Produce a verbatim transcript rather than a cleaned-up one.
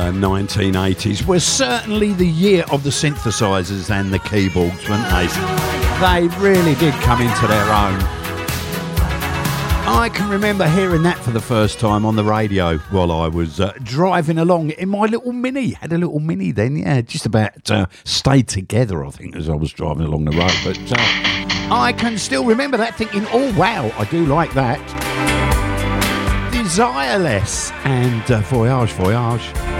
the nineteen eighties was certainly the year of the synthesizers and the keyboards, weren't they? They really did come into their own. I can remember hearing that for the first time on the radio while I was uh, driving along in my little Mini. Had a little Mini then, yeah, just about uh, stayed together, I think, as I was driving along the road. But uh, I can still remember that, thinking, oh, wow, I do like that. Desireless and uh, Voyage, Voyage.